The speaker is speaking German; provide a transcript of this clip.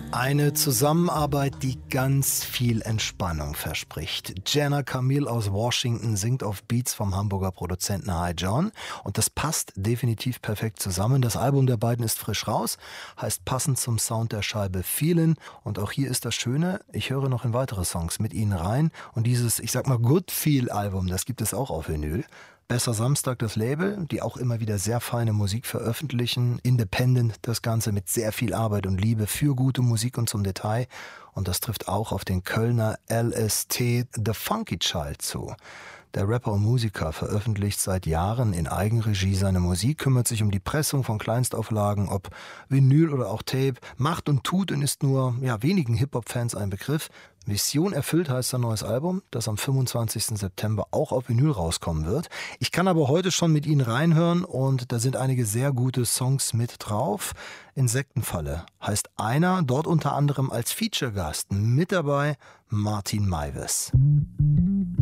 Eine Zusammenarbeit, die ganz viel Entspannung verspricht. Jenna Camille aus Washington singt auf Beats vom Hamburger Produzenten Hi John und das passt definitiv perfekt zusammen. Das Album der beiden ist frisch raus, heißt passend zum Sound der Scheibe Feelin' und auch hier ist das Schöne, ich höre noch in weitere Songs mit ihnen rein und dieses, ich sag mal, Good Feel Album, das gibt es auch auf Vinyl. Besser Samstag, das Label, die auch immer wieder sehr feine Musik veröffentlichen. Independent das Ganze mit sehr viel Arbeit und Liebe für gute Musik und zum Detail. Und das trifft auch auf den Kölner LST The Funky Child zu. Der Rapper und Musiker veröffentlicht seit Jahren in Eigenregie seine Musik, kümmert sich um die Pressung von Kleinstauflagen, ob Vinyl oder auch Tape, macht und tut und ist nur wenigen Hip-Hop-Fans ein Begriff. Mission erfüllt heißt sein neues Album, das am 25. September auch auf Vinyl rauskommen wird. Ich kann aber heute schon mit Ihnen reinhören und da sind einige sehr gute Songs mit drauf. Insektenfalle heißt einer, dort unter anderem als Feature-Gast mit dabei Martin Meiwes.